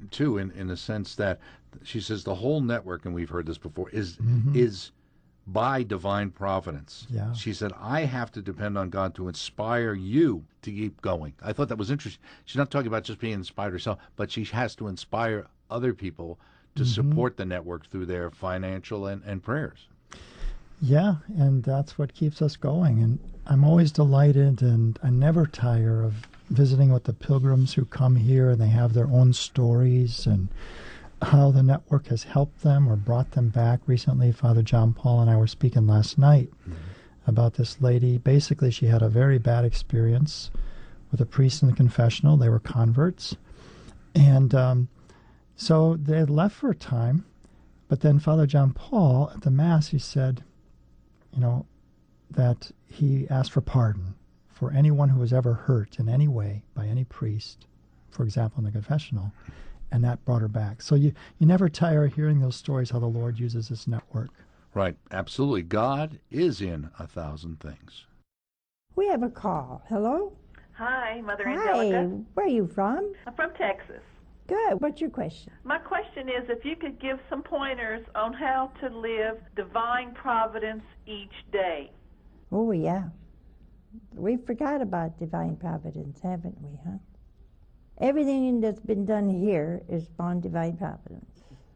too, in the sense that she says the whole network, and we've heard this before, is by divine providence. Yeah. She said, I have to depend on God to inspire you to keep going. I thought that was interesting. She's not talking about just being inspired herself, but she has to inspire other people to support the network through their financial and prayers. Yeah, and that's what keeps us going. And I'm always delighted, and I never tire of visiting with the pilgrims who come here, and they have their own stories and how the network has helped them or brought them back. Recently, Father John Paul and I were speaking last night about this lady. Basically, she had a very bad experience with a priest in the confessional. They were converts. And so they had left for a time, but then Father John Paul at the Mass, he said, that he asked for pardon for anyone who was ever hurt in any way by any priest, for example, in the confessional, and that brought her back. So you never tire of hearing those stories, how the Lord uses this network. Right, absolutely. God is in 1,000 things. We have a call. Hello? Hi, Mother Hi. Angelica. Where are you from? I'm from Texas. Good. What's your question? My question is if you could give some pointers on how to live divine providence each day. Oh, yeah. We forgot about divine providence, haven't we, huh? Everything that's been done here is on divine providence.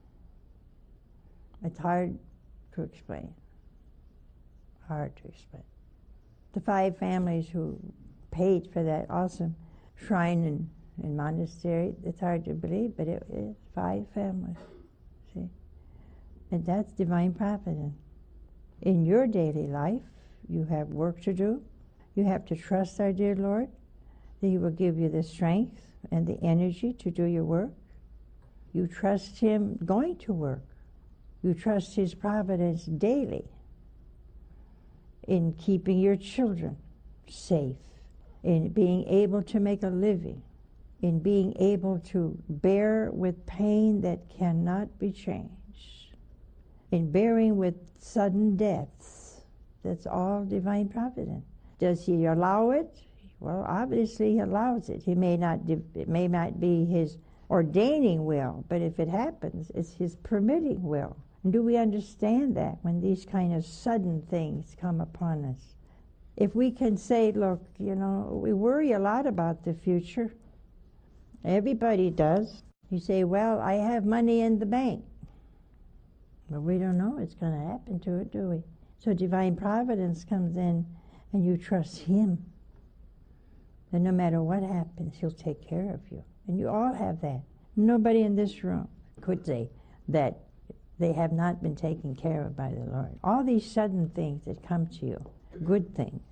It's hard to explain. Hard to explain. The 5 families who paid for that awesome shrine and monastery, it's hard to believe, but it is 5 families, see? And that's divine providence. In your daily life, you have work to do. You have to trust our dear Lord that He will give you the strength and the energy to do your work. You trust Him going to work. You trust His providence daily in keeping your children safe, in being able to make a living, in being able to bear with pain that cannot be changed, in bearing with sudden deaths. That's all divine providence. Does He allow it? Well, obviously He allows it. It may not be His ordaining will, but if it happens, it's His permitting will. And do we understand that when these kind of sudden things come upon us? If we can say, look, we worry a lot about the future. Everybody does. You say, well, I have money in the bank. But we don't know what's going to happen to it, do we? So divine providence comes in, and you trust Him. And no matter what happens, He'll take care of you. And you all have that. Nobody in this room could say that they have not been taken care of by the Lord. All these sudden things that come to you, good things.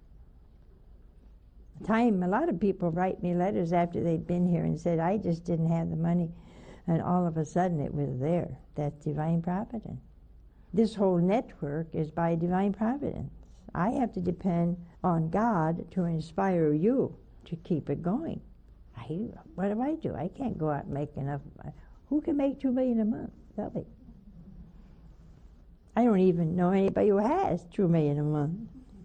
A lot of people write me letters after they've been here and said, I just didn't have the money, and all of a sudden it was there. That's divine providence. This whole network is by divine providence. I have to depend on God to inspire you to keep it going. What do? I can't go out and make enough. Who can make $2 million a month? Tell me. I don't even know anybody who has $2 million a month.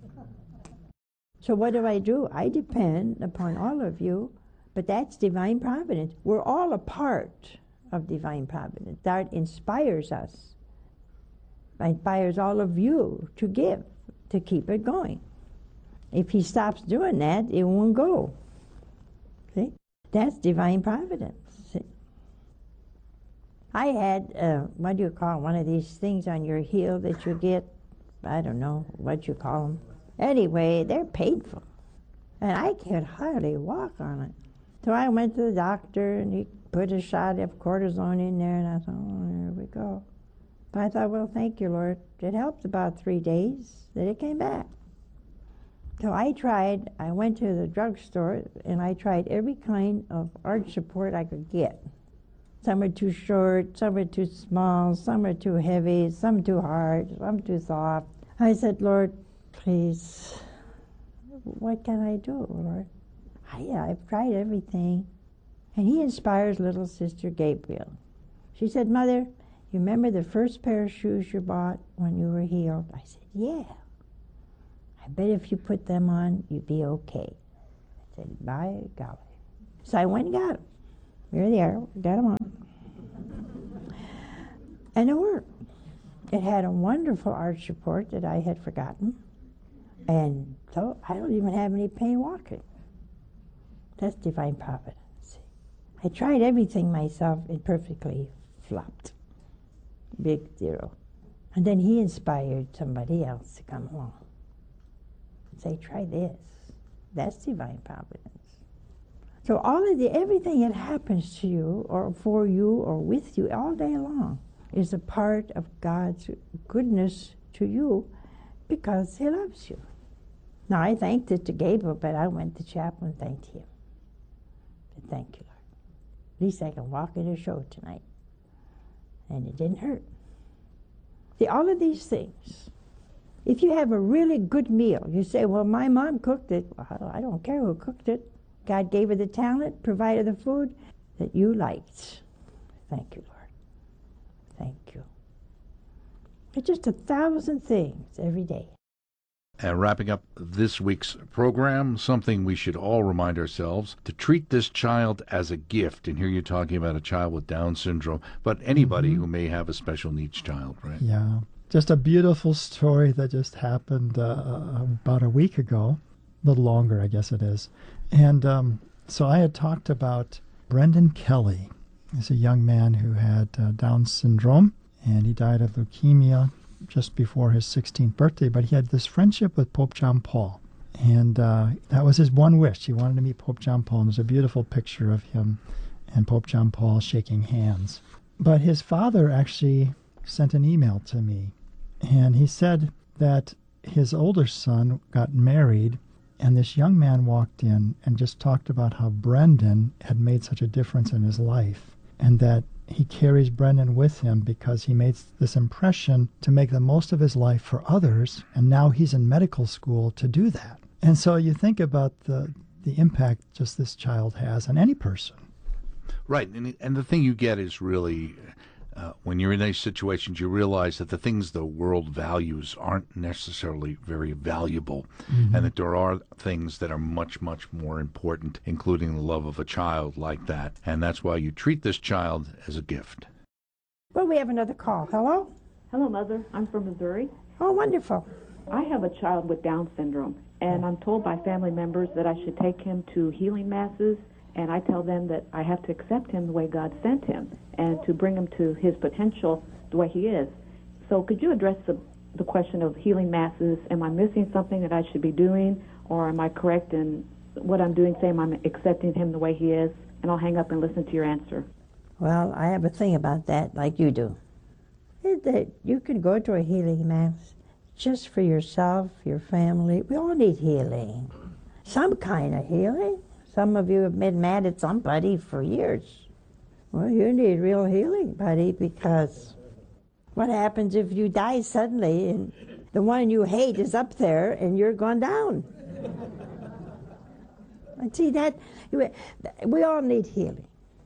So what do? I depend upon all of you, but that's divine providence. We're all a part of divine providence. That inspires us. Inspires all of you to give, to keep it going. If He stops doing that, it won't go. See? That's divine providence. See? I had, one of these things on your heel that you get, I don't know what you call them. Anyway, they're painful. And I could hardly walk on it. So I went to the doctor, and he put a shot of cortisone in there, and I thought, oh, there we go. But I thought, well, thank you, Lord. It helped about 3 days, then it came back. So I went to the drugstore, and I tried every kind of arch support I could get. Some are too short, some are too small, some are too heavy, some too hard, some too soft. I said, Lord, please, what can I do, Lord? I've tried everything. And He inspires little Sister Gabriel. She said, Mother, you remember the first pair of shoes you bought when you were healed? I said, yeah. I bet if you put them on, you'd be okay. I said, by golly. So I went and got them. Here they are. Got them on. And it worked. It had a wonderful arch support that I had forgotten. And so I don't even have any pain walking. That's divine providence. I tried everything myself and perfectly flopped. Big zero. And then he inspired somebody else to come along. Say, try this. That's divine providence. So everything that happens to you or for you or with you all day long is a part of God's goodness to you because he loves you. Now, I thanked it to Gabriel, but I went to chapel and thanked him. Said, thank you, Lord. At least I can walk in a show tonight. And it didn't hurt. See, all of these things. If you have a really good meal, you say, well, my mom cooked it. Well, I don't care who cooked it. God gave her the talent, provided the food that you liked. Thank you, Lord. Thank you. It's just 1,000 things every day. And wrapping up this week's program, something we should all remind ourselves, to treat this child as a gift. And here you're talking about a child with Down syndrome, but anybody who may have a special needs child, right? Yeah. Just a beautiful story that just happened about a week ago. A little longer, I guess it is. And so I had talked about Brendan Kelly. He's a young man who had Down syndrome, and he died of leukemia just before his 16th birthday, but he had this friendship with Pope John Paul. And that was his one wish. He wanted to meet Pope John Paul, and there's a beautiful picture of him and Pope John Paul shaking hands. But his father actually sent an email to me, and he said that his older son got married, and this young man walked in and just talked about how Brendan had made such a difference in his life, and that he carries Brendan with him because he made this impression to make the most of his life for others, and now he's in medical school to do that. And so you think about the impact just this child has on any person. Right, and the thing you get is really, when you're in these situations, you realize that the things the world values aren't necessarily very valuable, and that there are things that are much, much more important, including the love of a child like that. And that's why you treat this child as a gift. Well, we have another call. Hello? Hello, Mother. I'm from Missouri. Oh, wonderful. I have a child with Down syndrome, and I'm told by family members that I should take him to healing masses, and I tell them that I have to accept him the way God sent him and to bring him to his potential the way he is. So could you address the question of healing masses? Am I missing something that I should be doing, or am I correct in what I'm doing, saying I'm accepting him the way he is? And I'll hang up and listen to your answer. Well, I have a thing about that, like you do. Is that you can go to a healing mass just for yourself, your family. We all need healing. Some kind of healing. Some of you have been mad at somebody for years. Well, you need real healing, buddy, because what happens if you die suddenly and the one you hate is up there and you're gone down? And see that? We all need healing.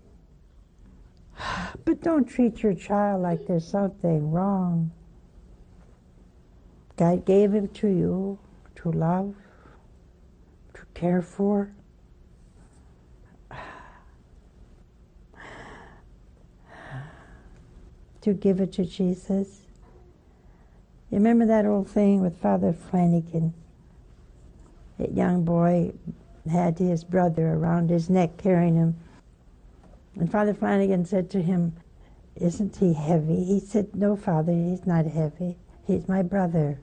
But don't treat your child like there's something wrong. God gave him to you to love, to care for. To give it to Jesus. You remember that old thing with Father Flanagan? That young boy had his brother around his neck carrying him. And Father Flanagan said to him, "Isn't he heavy?" He said, "No, Father, he's not heavy. He's my brother."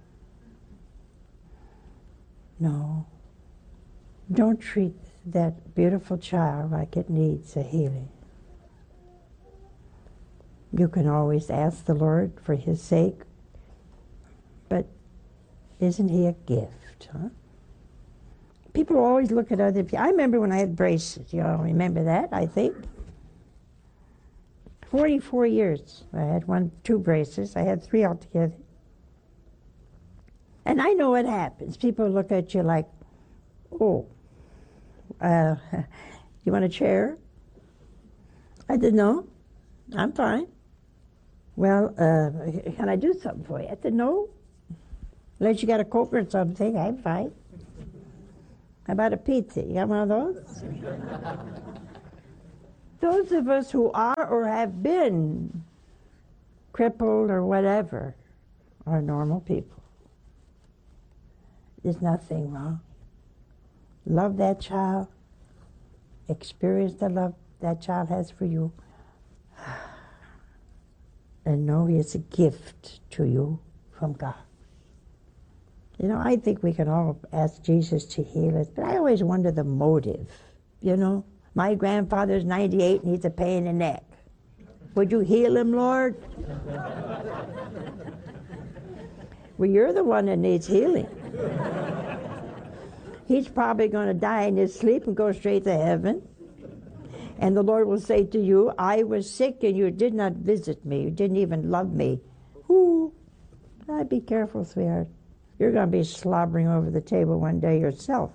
No. Don't treat that beautiful child like it needs a healing. You can always ask the Lord for his sake, but isn't he a gift, huh? People always look at other people. I remember when I had braces. You all remember that, I think. 44 years. I had 2 braces. I had 3 altogether. And I know what happens. People look at you like, oh, you want a chair? I said, no, I'm fine. Well, can I do something for you? I said, no. Unless you got a Coke or something, I'm fine. How about a pizza? You got one of those? Those of us who are or have been crippled or whatever are normal people. There's nothing wrong. Love that child. Experience the love that child has for you. And know it's a gift to you from God. You know, I think we can all ask Jesus to heal us, but I always wonder the motive, you know. My grandfather's 98 and he's a pain in the neck. Would you heal him, Lord? Well, you're the one that needs healing. He's probably going to die in his sleep and go straight to heaven. And the Lord will say to you, I was sick and you did not visit me. You didn't even love me. Ooh, I'd be careful, sweetheart. You're going to be slobbering over the table one day yourself.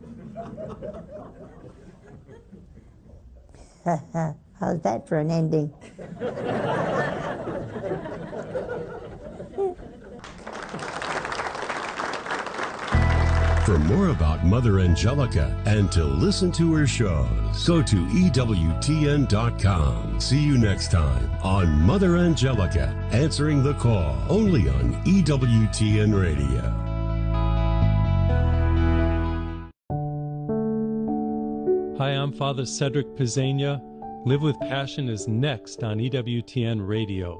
How's that for an ending? For more about Mother Angelica and to listen to her shows, go to EWTN.com. See you next time on Mother Angelica, answering the call, only on EWTN Radio. Hi, I'm Father Cedric Pizzania. Live with Passion is next on EWTN Radio.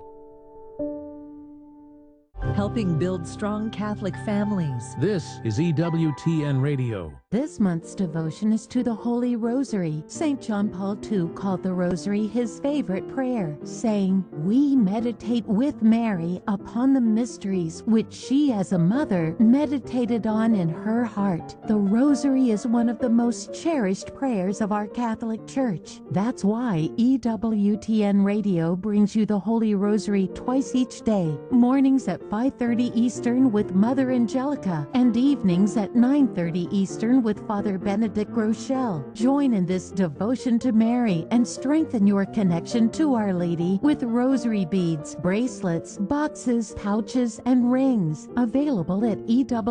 Helping build strong Catholic families. This is EWTN Radio. This month's devotion is to the Holy Rosary. St. John Paul II called the Rosary his favorite prayer, saying, "We meditate with Mary upon the mysteries which she as a mother meditated on in her heart." The Rosary is one of the most cherished prayers of our Catholic Church. That's why EWTN Radio brings you the Holy Rosary twice each day, mornings at 5:30 Eastern with Mother Angelica, and evenings at 9:30 Eastern with Father Benedict Rochelle. Join in this devotion to Mary and strengthen your connection to Our Lady with rosary beads, bracelets, boxes, pouches, and rings. Available at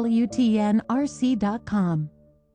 EWTNRC.com.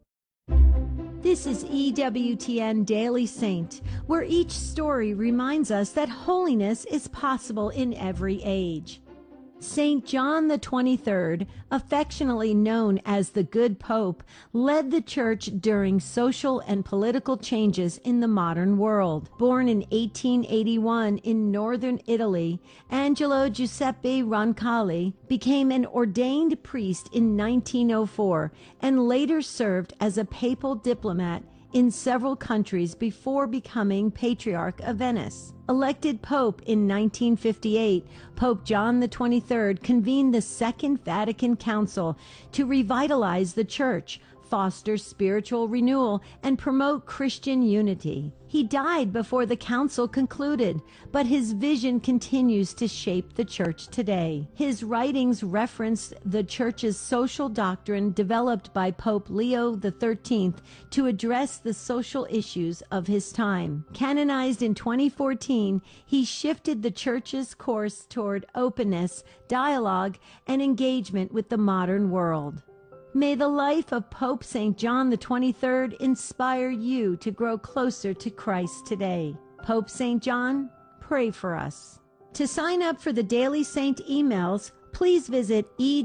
This is EWTN Daily Saint, where each story reminds us that holiness is possible in every age. St. John the 23rd, affectionately known as the Good Pope, led the Church during social and political changes in the modern world. Born in 1881 in northern Italy, Angelo Giuseppe Roncalli became an ordained priest in 1904 and later served as a papal diplomat in several countries before becoming Patriarch of Venice. Elected Pope in 1958, Pope John the 23rd convened the Second Vatican Council to revitalize the Church, foster spiritual renewal, and promote Christian unity. He died before the council concluded, but his vision continues to shape the Church today. His writings reference the Church's social doctrine developed by Pope Leo XIII to address the social issues of his time. Canonized in 2014, he shifted the Church's course toward openness, dialogue, and engagement with the modern world. May the life of Pope St. John the 23rd inspire you to grow closer to Christ today. Pope St. John, pray for us. To sign up for the Daily Saint emails, please visit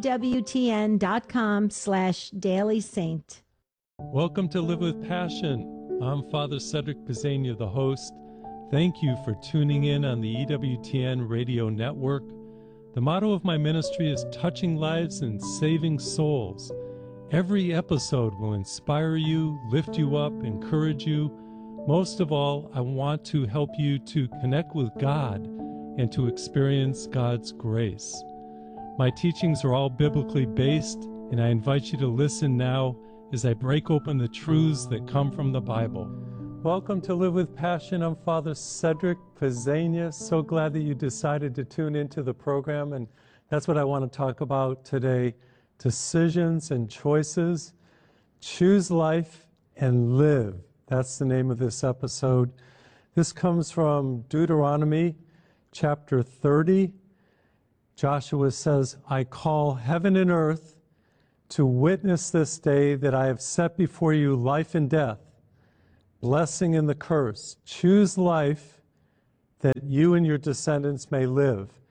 EWTN.com/dailysaint. Welcome to Live with Passion. I'm Father Cedric Pizzania, the host. Thank you for tuning in on the EWTN Radio Network. The motto of my ministry is touching lives and saving souls. Every episode will inspire you, lift you up, encourage you. Most of all, I want to help you to connect with God and to experience God's grace. My teachings are all biblically based, and I invite you to listen now as I break open the truths that come from the Bible. Welcome to Live with Passion. I'm Father Cedric Pizzania. So glad that you decided to tune into the program, and that's what I want to talk about today. Decisions and choices. Choose life and live. That's the name of this episode. This comes from Deuteronomy chapter 30. Joshua says, I call heaven and earth to witness this day that I have set before you life and death, blessing and the curse. Choose life that you and your descendants may live.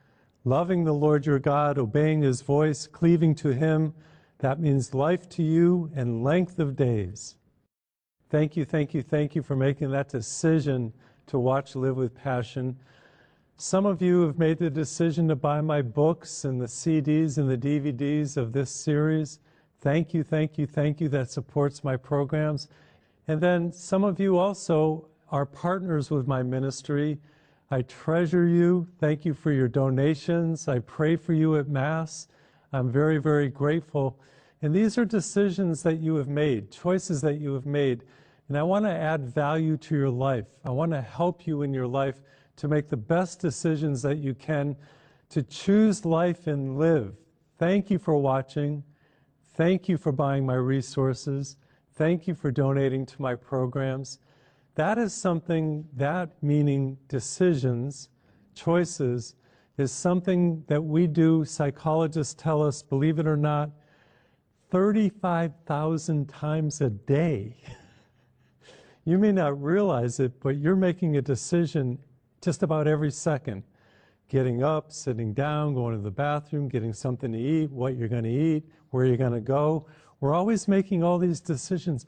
Loving the Lord your God, obeying his voice, cleaving to him, that means life to you and length of days. Thank you, thank you, thank you for making that decision to watch Live with Passion. Some of you have made the decision to buy my books and the CDs and the DVDs of this series. Thank you, thank you, thank you. That supports my programs. And then some of you also are partners with my ministry. I treasure you. Thank you for your donations. I pray for you at Mass. I'm very, very grateful. And these are decisions that you have made, choices that you have made. And I want to add value to your life. I want to help you in your life to make the best decisions that you can to choose life and live. Thank you for watching. Thank you for buying my resources. Thank you for donating to my programs. That is something, that meaning decisions, choices, is something that we do, psychologists tell us, believe it or not, 35,000 times a day. You may not realize it, but you're making a decision just about every second. Getting up, sitting down, going to the bathroom, getting something to eat, what you're going to eat, where you're going to go. We're always making all these decisions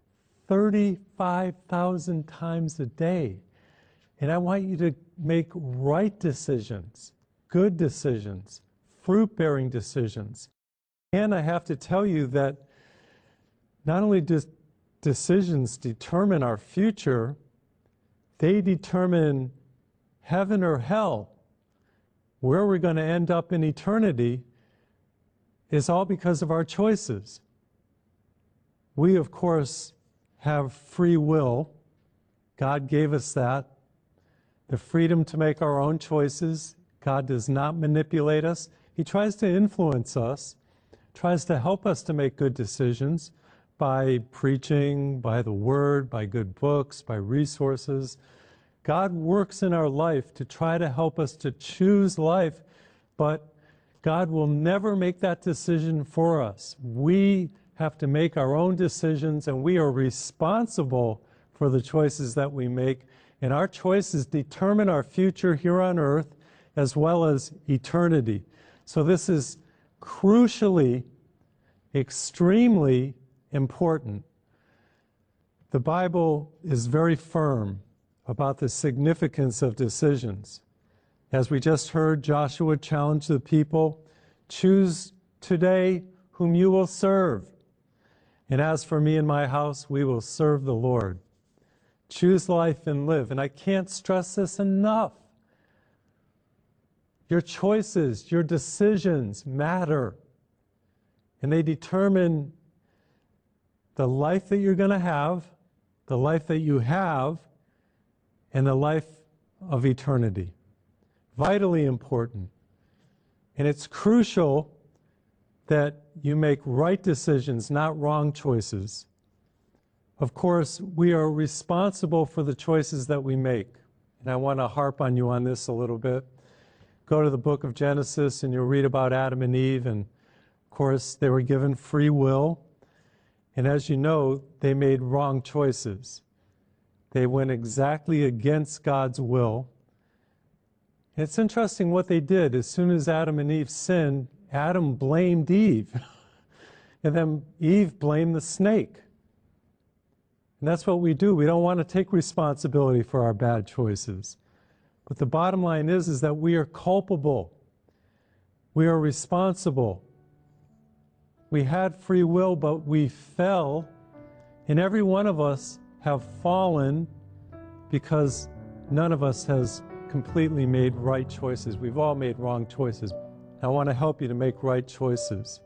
35,000 times a day. And I want you to make right decisions, good decisions, fruit-bearing decisions. And I have to tell you that not only does decisions determine our future, they determine heaven or hell. Where we're going to end up in eternity is all because of our choices. We, of course, have free will. God gave us that. The freedom to make our own choices. God does not manipulate us. He tries to influence us, tries to help us to make good decisions by preaching, by the Word, by good books, by resources. God works in our life to try to help us to choose life, but God will never make that decision for us. We have to make our own decisions, and we are responsible for the choices that we make. And our choices determine our future here on earth as well as eternity. So this is crucially, extremely important. The Bible is very firm about the significance of decisions. As we just heard, Joshua challenged the people, choose today whom you will serve. And as for me and my house, we will serve the Lord. Choose life and live. And I can't stress this enough. Your choices, your decisions matter. And they determine the life that you're going to have, the life that you have, and the life of eternity. Vitally important. And it's crucial that you make right decisions, not wrong choices. Of course, we are responsible for the choices that we make. And I want to harp on you on this a little bit. Go to the book of Genesis and you'll read about Adam and Eve. And of course, they were given free will. And as you know, they made wrong choices. They went exactly against God's will. And it's interesting what they did. As soon as Adam and Eve sinned, Adam blamed Eve. And then Eve blamed the snake. And that's what we do. We don't want to take responsibility for our bad choices. But the bottom line is that we are culpable. We are responsible. We had free will, but we fell. And every one of us have fallen because none of us has completely made right choices. We've all made wrong choices. I want to help you to make right choices.